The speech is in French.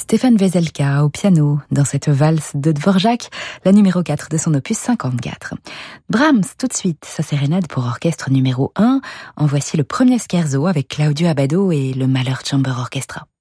Stéphane Veselka au piano dans cette valse de Dvorak, la numéro 4 de son opus 54. Brahms, tout de suite, sa sérénade pour orchestre numéro 1. En voici le premier scherzo avec Claudio Abbado et le Mahler Chamber Orchestra.